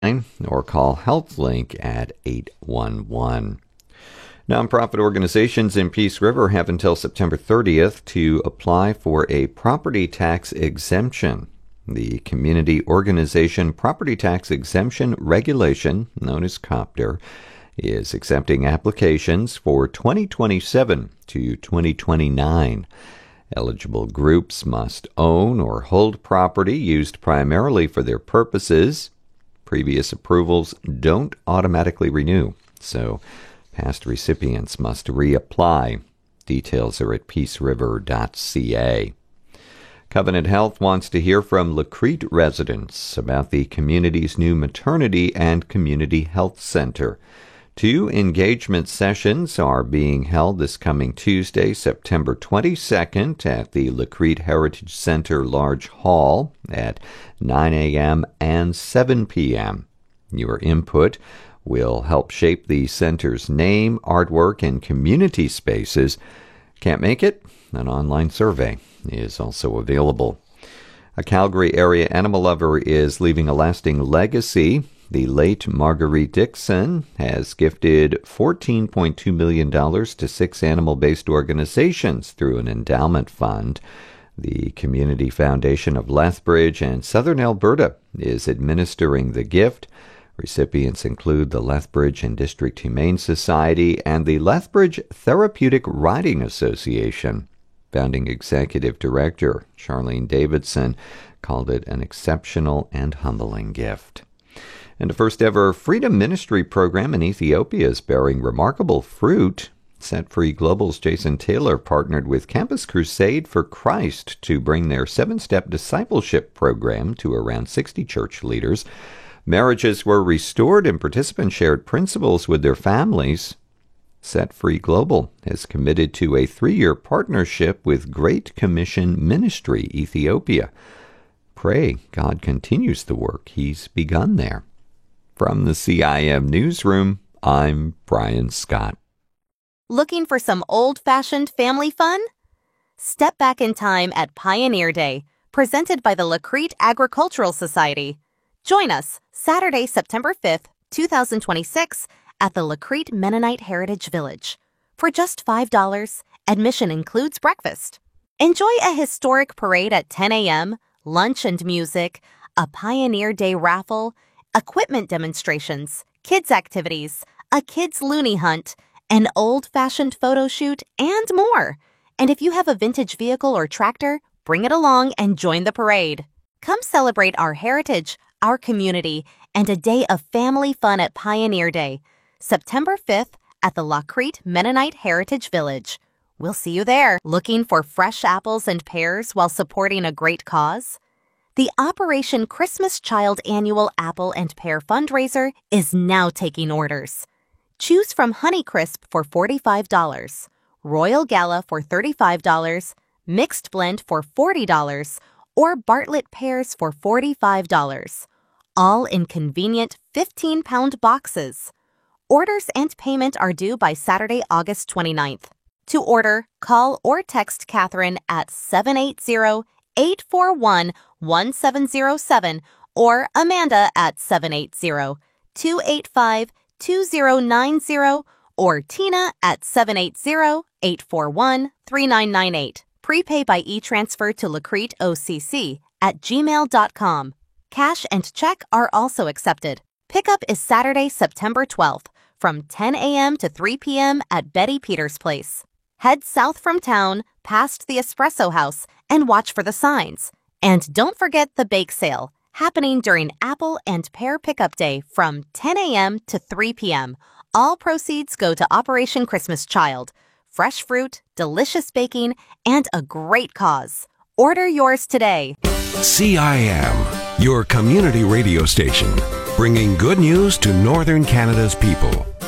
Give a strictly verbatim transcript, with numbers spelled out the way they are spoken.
or call HealthLink at eight one one. Nonprofit organizations in Peace River have until September thirtieth to apply for a property tax exemption. The Community Organization Property Tax Exemption Regulation, known as COPTR, is accepting applications for twenty twenty-seven to twenty twenty-nine. Eligible groups must own or hold property used primarily for their purposes. Previous approvals don't automatically renew, so past recipients must reapply. Details are at peace river dot c a. Covenant Health wants to hear from Lacrete residents about the community's new maternity and community health center. Two engagement sessions are being held this coming Tuesday, September twenty-second, at the Lacrete Heritage Center Large Hall at nine a.m. and seven p.m. Your input will help shape the center's name, artwork, and community spaces. Can't make it? An online survey is also available. A Calgary area animal lover is leaving a lasting legacy. The late Marguerite Dixon has gifted fourteen point two million dollars to six animal-based organizations through an endowment fund. The Community Foundation of Lethbridge and Southern Alberta is administering the gift. Recipients include the Lethbridge and District Humane Society and the Lethbridge Therapeutic Riding Association. Founding Executive Director Charlene Davidson called it an exceptional and humbling gift. And the first ever Freedom Ministry program in Ethiopia is bearing remarkable fruit. Set Free Global's Jason Taylor partnered with Campus Crusade for Christ to bring their seven-step discipleship program to around sixty church leaders. Marriages were restored and participants shared principles with their families. Set Free Global has committed to a three-year partnership with Great Commission Ministry Ethiopia. Pray God continues the work He's begun there. From the C I M Newsroom, I'm Brian Scott. Looking for some old-fashioned family fun? Step back in time at Pioneer Day, presented by the Lacrete Agricultural Society. Join us Saturday, September fifth, twenty twenty-six, at the Lacrete Mennonite Heritage Village. For just five dollars, admission includes breakfast. Enjoy a historic parade at ten a.m., lunch and music, a Pioneer Day raffle, equipment demonstrations, kids' activities, a kids' loony hunt, an old-fashioned photo shoot, and more. And if you have a vintage vehicle or tractor, bring it along and join the parade. Come celebrate our heritage, our community, and a day of family fun at Pioneer Day, September fifth at the Lacrete Mennonite Heritage Village. We'll see you there. Looking for fresh apples and pears while supporting a great cause? The Operation Christmas Child Annual Apple and Pear Fundraiser is now taking orders. Choose from Honeycrisp for forty-five dollars, Royal Gala for thirty-five dollars, Mixed Blend for forty dollars, or Bartlett Pears for forty-five dollars. All in convenient fifteen-pound boxes. Orders and payment are due by Saturday, August twenty-ninth. To order, call or text Catherine at seven eight zero, eight four one, one seven zero seven or Amanda at seven eight zero, two eight five, two zero nine zero or Tina at seven eight zero, eight four one, three nine nine eight. Prepay by e-transfer to Lacrete O C C at gmail dot com. Cash and check are also accepted. Pickup is Saturday, September twelfth from ten a.m. to three p.m. at Betty Peters Place. Head south from town, past the Espresso House, and watch for the signs. And don't forget the bake sale, happening during Apple and Pear Pickup Day from ten a.m. to three p.m. All proceeds go to Operation Christmas Child. Fresh fruit, delicious baking, and a great cause. Order yours today. C I M, your community radio station, bringing good news to Northern Canada's people.